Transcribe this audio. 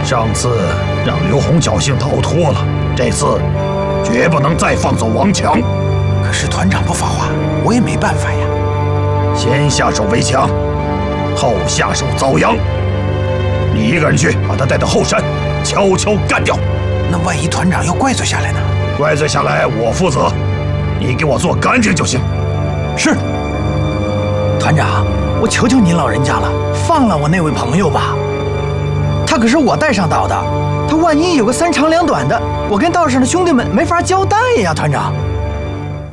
上次让刘红侥幸逃脱了，这次绝不能再放走王强。 可是团长不发话，我也没办法呀。 先下手为强，后下手遭殃。你一个人去把他带到后山，悄悄干掉。 那万一团长要怪罪下来呢？ 怪罪下来我负责，你给我做干净就行。 是。团长，我求求您老人家了，放了我那位朋友吧。他可是我带上道的，他万一有个三长两短的，我跟道上的兄弟们没法交代呀，团长。